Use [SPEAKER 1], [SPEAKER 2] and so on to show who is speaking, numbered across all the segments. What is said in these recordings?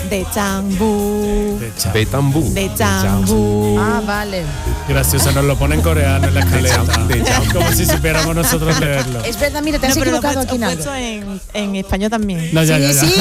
[SPEAKER 1] de Changbu.
[SPEAKER 2] De Tambú.
[SPEAKER 1] De Changbu.
[SPEAKER 3] Ah, vale.
[SPEAKER 4] Gracioso, nos lo pone en coreano en la escaleta.
[SPEAKER 2] De Changbu.
[SPEAKER 4] Como si supiéramos nosotros leerlo.
[SPEAKER 3] Es verdad, mira, te has
[SPEAKER 1] No, pero lo he
[SPEAKER 3] equivocado aquí en
[SPEAKER 1] puesto
[SPEAKER 3] algo.
[SPEAKER 1] en español también.
[SPEAKER 4] No, ya.
[SPEAKER 3] Sí.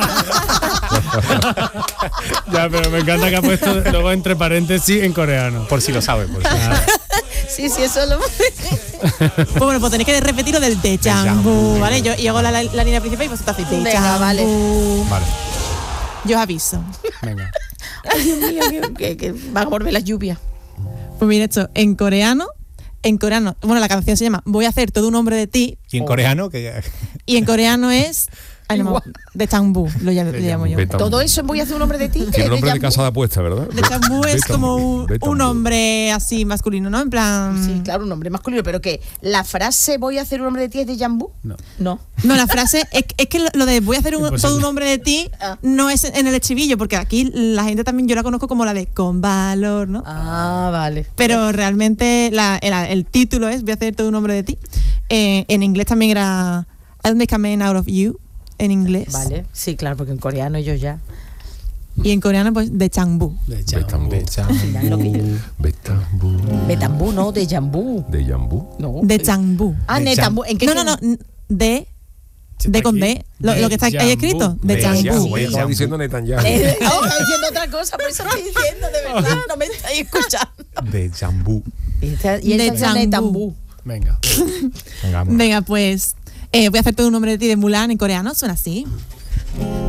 [SPEAKER 4] Ya, pero me encanta que ha puesto luego entre paréntesis en coreano.
[SPEAKER 2] Por si lo sabe, por si lo
[SPEAKER 4] Ah,
[SPEAKER 3] Sí, eso lo...
[SPEAKER 1] Pues bueno, pues tenéis que repetir lo del de Changbu, ¿vale? Yo hago la línea principal y vosotros hacéis de
[SPEAKER 3] Venga,
[SPEAKER 1] Changbu.
[SPEAKER 3] vale.
[SPEAKER 2] Vale.
[SPEAKER 1] Yo os aviso.
[SPEAKER 4] venga.
[SPEAKER 3] Ay, Dios mío, que va a volver la lluvia.
[SPEAKER 1] Pues mira, esto, en coreano, bueno, la canción se llama Voy a hacer todo un hombre de ti,
[SPEAKER 2] Y en coreano, que
[SPEAKER 1] y en coreano es de Changbu, lo llamo yo.
[SPEAKER 2] De Tambú.
[SPEAKER 3] Todo eso voy a hacer un hombre de ti.
[SPEAKER 5] Tiene nombre de
[SPEAKER 3] Yambu.
[SPEAKER 5] casa de apuesta, ¿verdad?
[SPEAKER 1] De Changbu es como
[SPEAKER 5] De Tambú.
[SPEAKER 1] un hombre así masculino, ¿no? En plan...
[SPEAKER 3] Sí, claro, un hombre masculino, pero que la frase voy a hacer un hombre de ti es de Yambu.
[SPEAKER 4] No.
[SPEAKER 3] No.
[SPEAKER 1] No, la frase es que lo de voy a hacer
[SPEAKER 4] Imposible.
[SPEAKER 1] todo un hombre de ti
[SPEAKER 3] Ah.
[SPEAKER 1] no es en el estribillo, porque aquí la gente también yo la conozco como la de con valor, ¿no?
[SPEAKER 3] Ah, vale.
[SPEAKER 1] Pero realmente el título es voy a hacer todo un hombre de ti. En inglés también era I'll make a man out of you, en inglés.
[SPEAKER 3] Vale, sí, claro, porque en coreano yo ya.
[SPEAKER 1] Y en coreano pues de Changbu.
[SPEAKER 4] De
[SPEAKER 5] Tambú.
[SPEAKER 3] Final lo que yo-
[SPEAKER 5] Betambú.
[SPEAKER 3] Betambú, no, de Yambu.
[SPEAKER 5] De Yambú.
[SPEAKER 3] No.
[SPEAKER 1] De Changbu.
[SPEAKER 3] Ah,
[SPEAKER 4] De
[SPEAKER 3] Netambú. ¿En qué
[SPEAKER 1] No, de con D. Lo que está ahí
[SPEAKER 4] Jambu.
[SPEAKER 1] escrito. De
[SPEAKER 4] De
[SPEAKER 1] Changbu.
[SPEAKER 4] Jambu.
[SPEAKER 5] Güey, estaba diciendo Netanyahu.
[SPEAKER 3] Estaba diciendo otra cosa, por eso estoy diciendo, de verdad, no me estáis escuchando.
[SPEAKER 2] de Jambú.
[SPEAKER 3] Y esta
[SPEAKER 1] De
[SPEAKER 3] es
[SPEAKER 1] Yambu.
[SPEAKER 3] Netambú.
[SPEAKER 4] Venga.
[SPEAKER 2] Venga, vamos.
[SPEAKER 1] Venga, pues voy a hacer todo un nombre de ti de Mulan en coreano. Suena así.